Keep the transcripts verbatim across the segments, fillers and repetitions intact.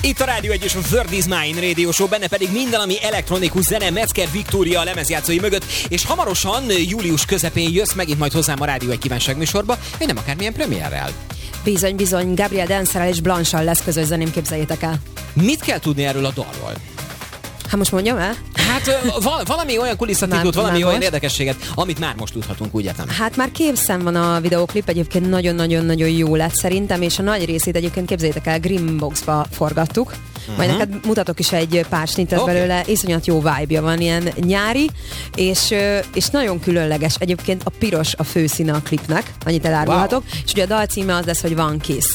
Itt a Rádió egy és a World is Mine Radio Show, benne pedig minden, ami elektronikus zene, Metzger Viktória a lemezjátszói mögött, és hamarosan július közepén jössz megint majd hozzám a Rádió egy kívánság műsorba, vagy nem akármilyen premierrel. Bizony, bizony, Gabriel Dancerrel és Blanche-al lesz közös zeném, képzeljétek el. Mit kell tudni erről a dalról? Hát most mondjam el? Hát val- valami olyan kulisszatitkot, valami már olyan most. érdekességet, amit már most tudhatunk, úgy értem. Hát már készen van a videóklip, egyébként nagyon-nagyon-nagyon jó lett szerintem, és a nagy részét egyébként képzeljétek el, Grimboxba forgattuk. Uh-huh. Majd neked mutatok is egy pár snittet okay. belőle, iszonyat jó vibe-ja van, ilyen nyári, és, és nagyon különleges. Egyébként a piros a főszíne a klipnek, annyit elárulhatok, wow. És ugye a dal címe az lesz, hogy One Kiss.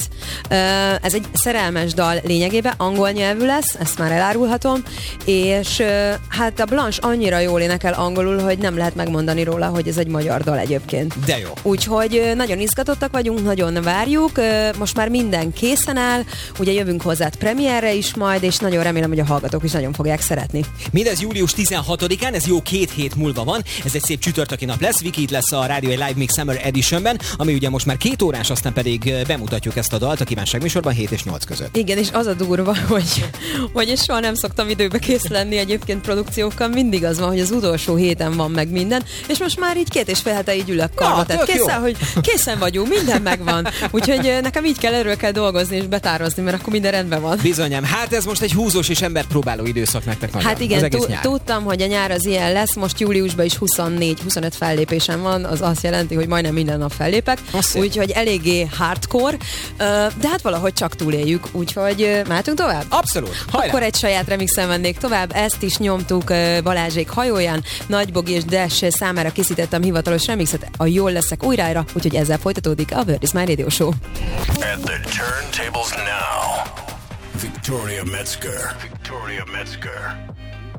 Ez egy szerelmes dal lényegében, angol nyelvű lesz, ezt már elárulhatom, és hát a Blanche annyira jól énekel angolul, hogy nem lehet megmondani róla, hogy ez egy magyar dal egyébként. De jó. Úgyhogy nagyon izgatottak vagyunk, nagyon várjuk, most már minden készen áll, ugye jövünk hozzá premierre is majd, és nagyon remélem, hogy a hallgatók is nagyon fogják szeretni. Mindez július tizenhatodikán, ez jó két hét múlva van, ez egy szép csütörtöki nap lesz, Viki itt lesz a Rádió egy Live Mix Summer Editionben, ami ugye most már két órás, aztán pedig bemutatjuk ezt a dalt a kívánság műsorban hét és nyolc között. Igen, és az a durva, hogy, hogy én soha nem szoktam időbe kész lenni egyébként produkciókkal, mindig az van, hogy az utolsó héten van meg minden, és most már így két és fél hete így ülök karba, tehát készen, hogy készen vagyunk, minden megvan. Úgyhogy nekem így kell, erről kell dolgozni és betározni, mert akkor minden rendben van. Bizonyám, hát ez most egy húzós és embert próbáló időszak nektek nagyon. Hát igen, tudtam, hogy a nyár az ilyen lesz, most júliusban is huszonnégy-huszonöt fellépésem van, az azt jelenti, hogy majdnem minden nap fellépek, úgyhogy eléggé hardcore, de hát valahogy csak túléljük, úgyhogy mehetünk tovább? Abszolút, hajrá! Akkor egy saját remixen mennék tovább, ezt is nyomtuk Balázsék hajóján, Nagy Bogi és Dash számára készítettem hivatalos remixet, a Jól leszek újrára, úgyhogy ezzel folytatódik a World is Mine Radio Show. At the turntables now, Victoria Metzger. Victoria Metzger.